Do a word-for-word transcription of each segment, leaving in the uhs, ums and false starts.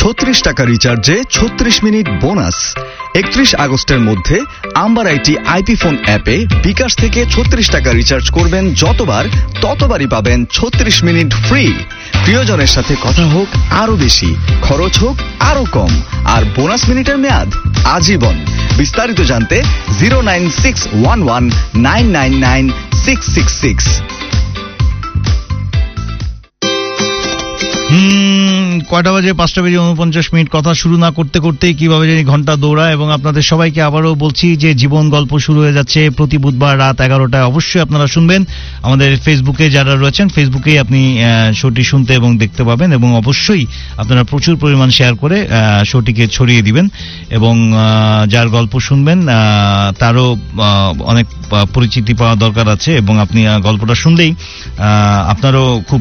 ছত্রিশ টাকা রিচার্জে ছত্রিশ মিনিট বোনাস। একত্রিশ আগস্টের মধ্যে আম্বার আইটি আইপি ফোন অ্যাপে বিকাশ থেকে ছত্রিশ টাকা রিচার্জ করবেন যতবার, ততবারই পাবেন ছত্রিশ মিনিট ফ্রি। প্রিয়জনের সাথে কথা হোক আরো বেশি, খরচ হোক আরো কম, আর বোনাস মিনিটের মেয়াদ আজীবন। বিস্তারিত জানতে zero nine six one one nine nine nine six six six. হুম কয়টা বাজে? পাঁচটা বেজে উনপঞ্চাশ মিনিট। কথা শুরু না করতে করতে কিভাবে জানি ঘন্টা দৌড়ায়। এবং আপনাদের সবাইকে আবারও বলছি যে জীবন গল্প শুরু হয়ে যাচ্ছে প্রতি বুধবার রাত এগারোটায়। অবশ্যই আপনারা শুনবেন। আমাদের ফেসবুকে যারা রয়েছেন, ফেসবুকেই আপনি শোটি শুনতে এবং দেখতে পাবেন। এবং অবশ্যই আপনারা প্রচুর পরিমাণ শেয়ার করে শোটিকে ছড়িয়ে দিবেন। এবং যার গল্প শুনবেন তারও অনেক পরিচিতি পাওয়া দরকার আছে। এবং আপনি গল্পটা শুনলেই আপনারও খুব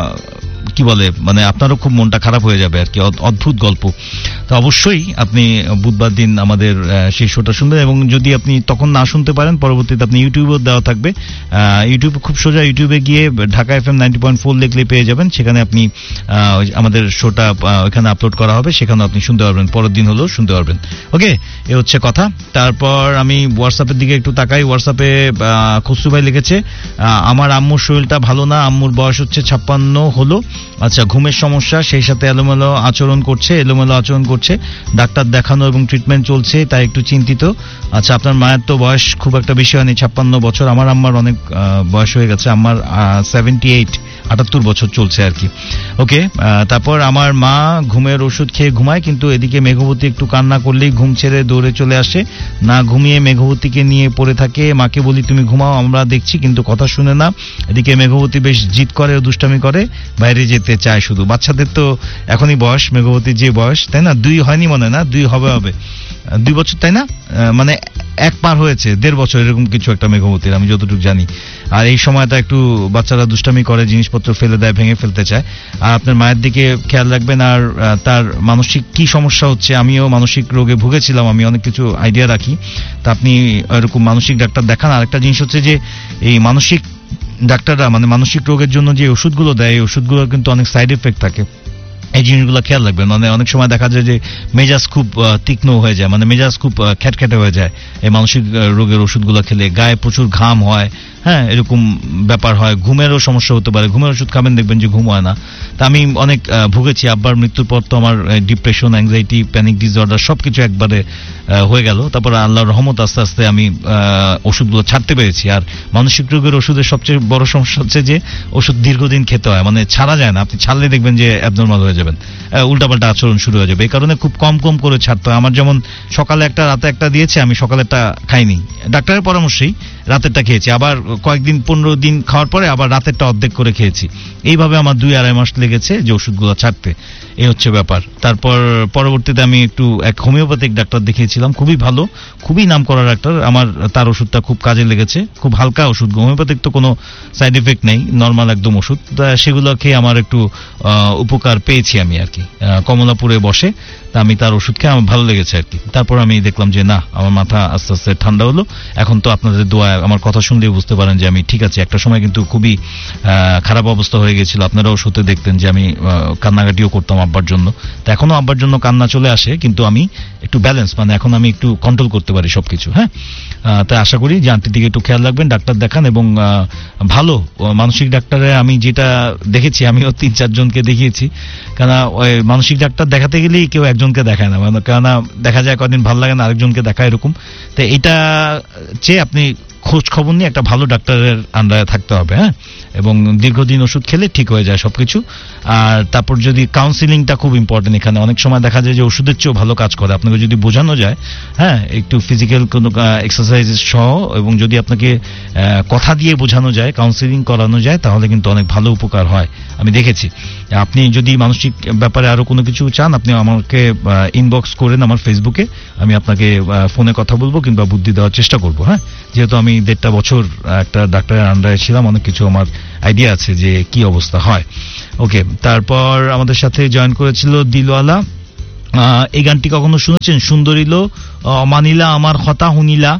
কি বলে মানে আপনারও খুব মনটা খারাপ হয়ে যাবে আর কি। অদ্ভুত গল্প। তো অবশ্যই আপনি বুধবার দিন আমাদের সেই শোটা শুনবেন। এবং যদি আপনি তখন না শুনতে পারেন, পরবর্তীতে আপনি ইউটিউবেও দেওয়া থাকবে। ইউটিউবে খুব সোজা ইউটিউবে গিয়ে Dhaka F M ninety point four লিখলে পেয়ে যাবেন। সেখানে আপনি আমাদের শোটা ওইখানে আপলোড করা হবে, সেখানেও আপনি শুনতে পারবেন। পরের দিন হলেও শুনতে পারবেন। ওকে, এ হচ্ছে কথা। তারপর আমি হোয়াটসঅ্যাপের দিকে একটু তাকাই। হোয়াটসঅ্যাপে খসরু ভাই লিখেছে, আমার আম্মুর শরীরটা ভালো না, আম্মুর বয়স হচ্ছে ছাপ্পান্ন হলো। আচ্ছা, ঘুমের সমস্যা, সেই সাথে এলোমেলো আচরণ করছে এলোমেলো আচরণ করছে ডাক্তার দেখানো এবং ট্রিটমেন্ট চলছে, তাই একটু চিন্তিত। আচ্ছা, আপনার মায়ের তো বয়স খুব একটা বেশি হয়নি, ছাপ্পান্ন বছর। আমার আম্মার অনেক বয়স হয়ে গেছে, আমার সেভেন্টি এইট আটাত্তর বছর চলছে আর কি। ওকে, তারপর আমার মা ঘুমের ওষুধ খেয়ে ঘুমায়, কিন্তু এদিকে মেঘবতী একটু কান্না করলেই ঘুম ছেড়ে দৌড়ে চলে আসে, না ঘুমিয়ে মেঘবতীকে নিয়ে পড়ে থাকে। মাকে বলি তুমি ঘুমাও, আমরা দেখছি, কিন্তু কথা শুনে না। এদিকে মেঘবতী বেশ জিদ করে ও দুষ্টামি করে, বাইরে যেতে চায় শুধু। বাচ্চাদের তো এখনই বয়স, মেঘবতীর যে বয়স, তাই না? দুই হয়নি মনে না, দুই হবে হবে দুই বছর, তাই না? মানে এক পার হয়েছে, দেড় বছর এরকম কিছু একটা মেঘবতীর, আমি যতটুকু জানি। আর এই সময়টা একটু বাচ্চারা দুষ্টামি করে, জিনিসপত্র ফেলে দেয়, ভেঙে ফেলতে চায়। আর আপনার মায়ের দিকে খেয়াল রাখবেন। আর তার মানসিক কি সমস্যা হচ্ছে, আমিও মানসিক রোগে ভুগেছিলাম, আমি অনেক কিছু আইডিয়া রাখি। তা আপনি এরকম মানসিক ডাক্তার দেখান। আর একটা জিনিস হচ্ছে যে এই মানসিক ডাক্তাররা মানে মানসিক রোগের জন্য যে ওষুধগুলো দেয়, এই ওষুধগুলোর কিন্তু অনেক সাইড এফেক্ট থাকে। এই জিনিসগুলো খেয়াল রাখবেন। মানে অনেক সময় দেখা যায় যে মেজাজ খুব তীক্ষ্ণ হয়ে যায়, মানে মেজাজ খুব খ্যাটখ্যাটে হয়ে যায় এই মানসিক রোগের ওষুধগুলো খেলে। গায়ে প্রচুর ঘাম হয়, হ্যাঁ, এরকম ব্যাপার হয়। ঘুমেরও সমস্যা হতে পারে, ঘুমের ওষুধ খাবেন দেখবেন যে ঘুম হয় না। তা আমি অনেক ভুগেছি। আব্বার মৃত্যুর পর তো আমার ডিপ্রেশন, অ্যাংজাইটি, প্যানিক ডিসঅর্ডার সবকিছু একবারে হয়ে গেল। তারপর আল্লাহর রহমত আস্তে আস্তে আমি ওষুধগুলো ছাড়তে পেরেছি। আর মানসিক রোগের ওষুধের সবচেয়ে বড় সমস্যা হচ্ছে যে ওষুধ দীর্ঘদিন খেতে হয়, মানে ছাড়া যায় না। আপনি ছাড়লে দেখবেন যে অ্যাবনর্মাল হয়ে যাবেন, উল্টাপাল্টা আচরণ শুরু হয়ে যাবে। এই কারণে খুব কম কম করে ছাড়তে হয়। আমার যেমন সকালে একটা রাতে একটা দিয়েছে, আমি সকালেরটা খাইনি, ডাক্তারের পরামর্শেই রাতেরটা খেয়েছি। আবার কয়েকদিন পনেরো দিন খাওয়ার পরে আবার রাতেরটা অর্ধেক করে খেয়েছি। এইভাবে আমার দুই আড়াই মাস লেগেছে যে ওষুধগুলো ছাড়তে। এই হচ্ছে ব্যাপার। তারপর পরবর্তীতে আমি একটু এক হোমিওপ্যাথিক ডাক্তার দেখিয়েছিলাম, খুবই ভালো, খুবই নাম করা ডাক্তার। আমার তার ওষুধটা খুব কাজে লেগেছে, খুব হালকা ওষুধ। হোমিওপ্যাথিক তো কোনো সাইড এফেক্ট নেই, নর্মাল একদম ওষুধ। সেগুলো খেয়ে আমার একটু উপকার পেয়েছি আমি আর কি। কমলাপুরে বসে, তা আমি তার ওষুধ খেয়ে আমার ভালো লেগেছে আর কি। তারপর আমি দেখলাম যে না, আমার মাথা আস্তে আস্তে ঠান্ডা হলো। এখন তো আপনাদের দোয়া, আমার কথা শুনলেই বুঝতে পারেন যে আমি ঠিক আছি। একটা সময় কিন্তু খুবই খারাপ অবস্থা হয়ে গেছিল, আপনারাও শুতে দেখতেন যে আমি কান্নাকাটিও করতাম আব্বার জন্য। তো এখনো আব্বার জন্য কান্না চলে আসে, কিন্তু আমি একটু ব্যালেন্স, মানে এখন আমি একটু কন্ট্রোল করতে পারি সবকিছু। হ্যাঁ, তাই আশা করি যে আন্টির দিকে একটু খেয়াল রাখবেন, ডাক্তার দেখান। এবং ভালো মানসিক ডাক্তারে আমি যেটা দেখেছি, আমিও তিন চারজনকে দেখিয়েছি। কেন ওই মানসিক ডাক্তার দেখাতে গেলেই কেউ একজনকে দেখায় না, মানে কেননা দেখা যায় কদিন ভালো লাগে না, আরেকজনকে দেখায় এরকম। তো এটা চেয়ে আপনি খোঁজ খবর নিয়ে একটা ভালো ডাক্তারের আন্ডারে থাকতে হবে। হ্যাঁ, এবং দীর্ঘদিন ওষুধ খেলে ঠিক হয়ে যায় সবকিছু। আর তারপর যদি কাউন্সিলিংটা খুব ইম্পর্টেন্ট এখানে। অনেক সময় দেখা যায় যে ওষুধের চেয়েও ভালো কাজ করে, আপনাকে যদি বোঝানো যায়, হ্যাঁ, একটু ফিজিক্যাল কোনো এক্সারসাইজ সহ, এবং যদি আপনাকে কথা দিয়ে বোঝানো যায়, কাউন্সিলিং করানো যায়, তাহলে কিন্তু অনেক ভালো উপকার হয়, আমি দেখেছি। আপনি যদি মানসিক ব্যাপারে আরো কোনো কিছু চান, আপনি আমাকে ইনবক্স করেন আমার ফেসবুকে, আমি আপনাকে ফোনে কথা বলবো কিংবা বুদ্ধি দেওয়ার চেষ্টা করবো। হ্যাঁ, যেহেতু আমি দেড়টা বছর একটা ডাক্তারের আন্ডারে ছিলাম, অনেক কিছু আমার আইডিয়া আছে যে কি অবস্থা হয়। ওকে, তারপর আমাদের সাথে জয়েন করেছিল দিলওয়ালা। এই গানটি কখনো শুনেছেন? সুন্দরীলো মানিলা আমার কথা হুনিলা,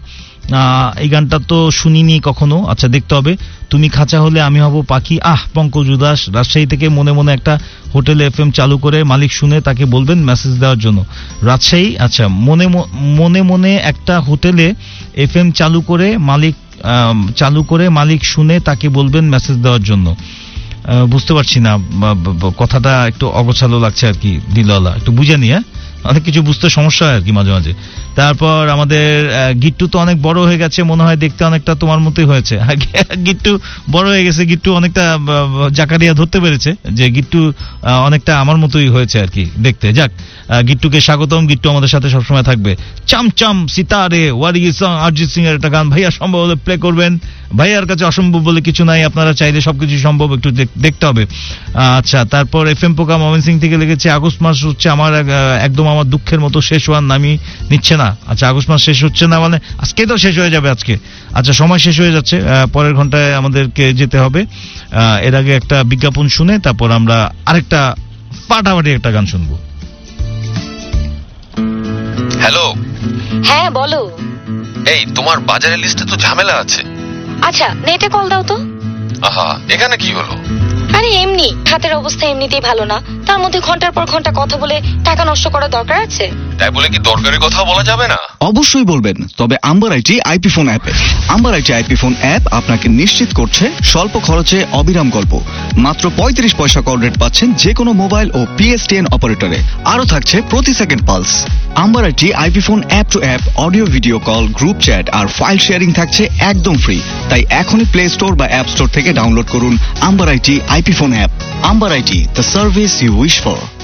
এই গানটা তো শুনিনি কখনো, আচ্ছা দেখতে হবে। তুমি খাঁচা হলে আমি হব পাখি, আহ পঙ্কজ উদাস রাজশাহী থেকে মনে মনে একটা হোটেলে এফ এম চালু করে মালিক শুনে তাকে বলবেন মেসেজ দেওয়ার জন্য। রাজশাহী, আচ্ছা মনে মনে মনে একটা হোটেলে এফ এম চালু করে মালিক চালু করে মালিক শুনে তাকে বলবেন মেসেজ দেওয়ার জন্য। বুঝতে পারছি না, কথাটা একটু অগোছালো লাগছে আর কি। দিলওয়ালা একটু বুঝে নি, হ্যাঁ অনেক কিছু বুঝতে সমস্যা হয় আর কি মাঝে মাঝে। তারপর আমাদের গিট্টু তো অনেক বড় হয়ে গেছে, মনে হয় দেখতে অনেকটা তোমার মতোই হয়েছে। গিট্টু বড় হয়ে গেছে, গিট্টু অনেকটা জাকারিয়া ধরতে পেরেছে যে গিট্টু অনেকটা আমার মতোই হয়েছে আর কি দেখতে। যাক, গিট্টুকে স্বাগতম, গিট্টু আমাদের সাথে সবসময় থাকবে। চামচাম সিতারে ওয়ারি সং অরিজিৎ সিং এর একটা গান ভাইয়া সম্ভব হলে প্লে করবেন। ভাইয়ার কাছে অসম্ভব বলে কিছু নাই, আপনারা চাইলে সবকিছু সম্ভব, একটু দেখতে হবে। আচ্ছা, তারপর এফ এম পোকা ময়মন সিং থেকে লেগেছে আগস্ট মাস হচ্ছে আমার একদম আমার দুঃখের মতো শেষ হওয়ার নামই নিচ্ছে না। আচ্ছা, আগস্ট মাস শেষ হচ্ছে না মানে আজকে তো শেষ হয়ে যাবে আজকে। আচ্ছা, সময় শেষ হয়ে যাচ্ছে, পরের ঘন্টায় আমাদেরকে যেতে হবে। এর আগে একটা বিজ্ঞাপন শুনে তারপর আমরা আরেকটা ফাটাফাটি একটা গান শুনবো। হ্যালো, হ্যাঁ বলো। এই তোমার বাজারের লিস্টে তো ঝামেলা আছে। আচ্ছা, নেটে কল দাও তো। আহা, এখানে কি হলো? আরে এমনি, হাতের অবস্থা এমনিতেই ভালো না, তার মধ্যে ঘন্টার পর ঘন্টা কথা বলে টাকা নষ্ট করার দরকার আছে? তাই বলে কি দরকারি কথা বলা যাবে না? অবশ্যই বলবেন, তবে আম্বার আইটি আইপি ফোন অ্যাপে। Amber IT IP phone app আপনাকে নিশ্চিত করছে স্বল্প খরচে অবিরাম গল্প। মাত্র পঁয়ত্রিশ পয়সা কল রেট পাচ্ছেন যে কোনো মোবাইল ও পিএসটিএন অপারেটরে। আরো থাকছে প্রতি second pulse. Amber IT IP phone app two app audio video call, group chat R file sharing থাকছে একদম ফ্রি। তাই এখনই প্লে স্টোর বা অ্যাপ স্টোর থেকে ডাউনলোড করুন amber IT IP phone app. Amber IT, the service you wish for.